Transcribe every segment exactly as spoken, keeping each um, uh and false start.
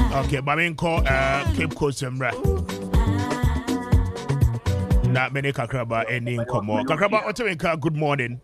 Okay, but I call uh, Cape Coast Sembra. Not many Kakraba any incomo. Kakraba, Otaminka, good morning.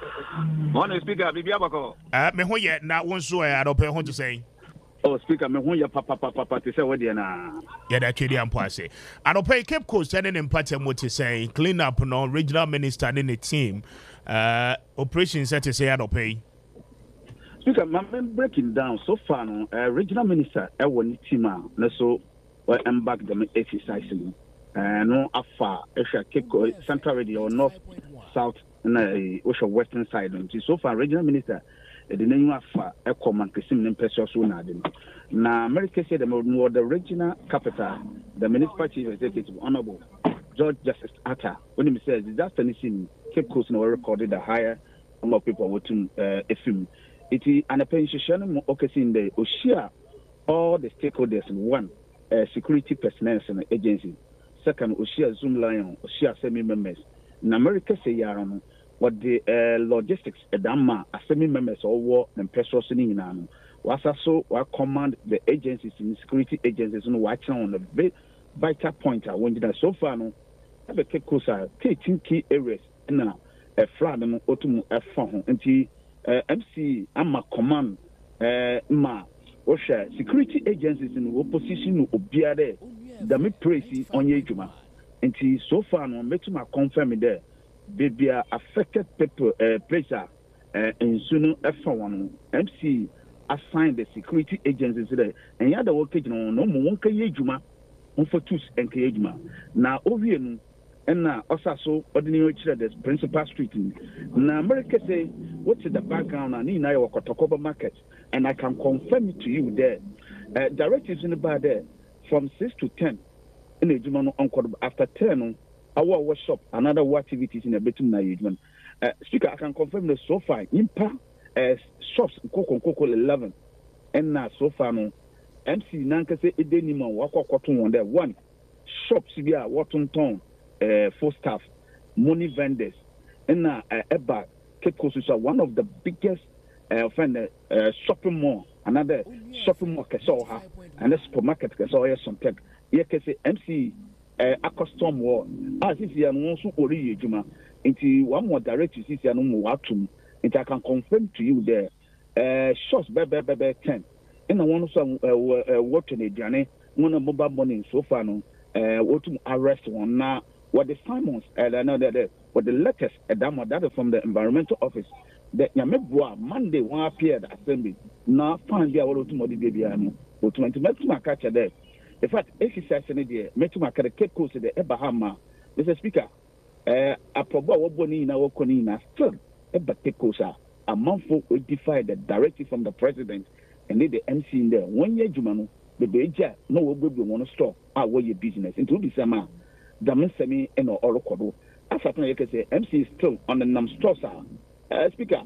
Morning, Speaker. Bibi Abako. Uh, me who yet not one so I don't pay home to say. Oh, Speaker, me who ya papa papa papa to say what you na. Yeah, that kid and pass it. I don't pay Cape Coast standing in Patem what to say. Clean up no regional minister in the team. Uh, operation set to say I don't pay. Speaker, my man breaking down so far. No, uh, regional minister, I want team out. So, well, I'm back them exercising. Uh, no, afar, Cape Coast, Central Radio, North, South, and uh, Western side. So far, regional minister. The name of a common Christian and Pesha Sunadin. Now, America said the regional capital, the municipal chief executive, Honorable George Justice Atta, when he says disaster in Cape Coast and recorded a higher number of people watching a film. It is an pension occasion the Oshia, all the stakeholders in one uh, security personnel and agency. Second, Oshia Zoom Lion, Oshia semi members. In America say Yaran. What the uh, logistics edama assembly members or war and personal sitting in was also what command the agencies in security agencies and watching on the vital point I wanted that so far no have a Cape Coast taking key areas and now a flood and autumn a phone and M C ama command uh ma osha security agencies in opposition obiade the me praise on yejuma and so far no metuma confirm there. Baby affected people uh, pleasure uh, in Sunu F one M C assigned the security agencies there and yada workage no no mo wonka yejuma on for two and yejuma na owie and na osaso ordinary the principal street na America say what's the background and in our Kotokoba market and I can confirm it to you there uh, directives in the bar there from six to ten in the Jumano on after ten our workshop and other activities in a bit of uh, Speaker, I can confirm that so far, Impa uh, shops, Coco Coco eleven, and now so far, no M C Nanka say a denima, Wako Cotton on there. One shops, we are Wharton Town, uh, full staff, money vendors, and now uh, Eba Cape Coast is one of the biggest uh, uh, shopping mall, another shopping mall, Kesoha, and a supermarket, Kesoha, some tech. Here, M C. Uh, a custom war as if you are also ori juma into one more direct to see no more atum and I can confirm to you there uh shots bebe bebe ten and I want some uh what in the one of mobile money so far no uh what to arrest one now what the Simons and another what the letters a damo that from the environmental office that Yamebua Monday one appeared assembly now find the what to modi baby ano what to make catch there. In fact, if you say anything, Metuma can Cape Coast the Ebahama, Mister Speaker, uh, a probable boni in our conina still Eba Cape Coast, a month will defy the directive from the president and lead the M C in there. One year, Jumano, the Beja, no one will want to stop our your business into December. The Mensemi and or Orokodo. After I can say, M C is still on the Nam Strosa. Speaker,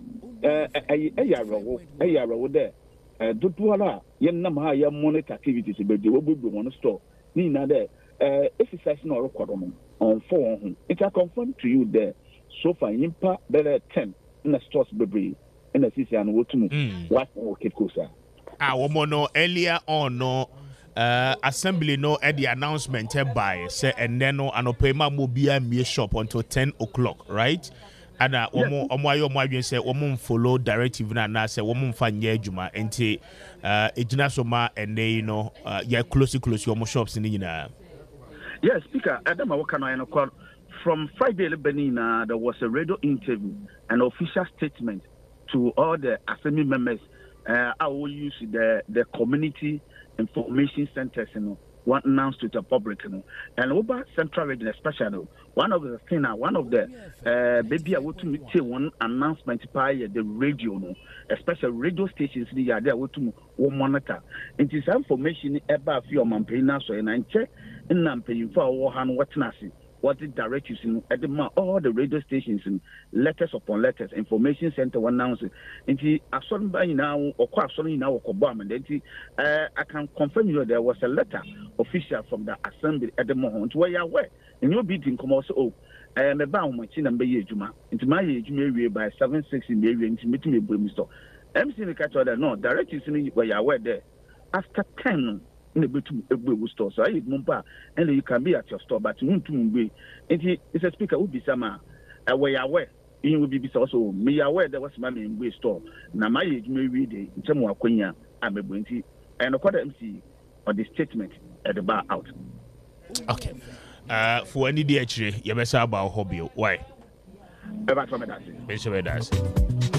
a yarrow, a yarrow there. Uh, Dutuala, Yanama, your monitor activities, but they will be one store. Nina there, uh, exercise no requirement on four. It I confirm to you there. So far, Impa better ten in the stores, baby, in the city and what to move. What more, Kikosa? Ah, one no earlier on, no. Uh, assembly no at the announcement by say and then no and payment mobile me shop until ten o'clock, right? And uh, omo omo ayo mo adwen say omo follow directive na na say omo mfa nya adwuma enti uh ejina so ma and you know uh yeah close close omo shops ni nyina. Yes, Speaker, Adam Awakano from Friday Lebanina there was a radio interview, an official statement to all the assembly members. Uh, I will use the the community information centers, you know, one announced to the public, you know, and over Central Region, especially one of the thing, one of the uh, baby I want to say one announcement by the radio, no, especially radio stations, they are there to monitor. It is information about your mampina, so and I check in Nampay for our hand what nasi. What the directives in at the all the radio stations and letters upon letters, information center one announcing. And he assumed by now or quite suddenly now or bomb and then uh, I can confirm you there was a letter official from the assembly at the moment where you are aware and you'll be in commercial. Oh, I am about my chin and bay juma into my age may by seven six in the area into meeting me with Mister M C the catch order no directives in where you are aware there after ten na betu egbe store so ayi mumpa and you can be at your store but won't be it is a speaker who be sama away away in will be also me aware there was money in we store na my age may read it nchemu akwanya amebunti and according M C or the statement at the bar out. Okay. Uh, for any day, you better about hobby. Why? About what I say. Bishop, that's it.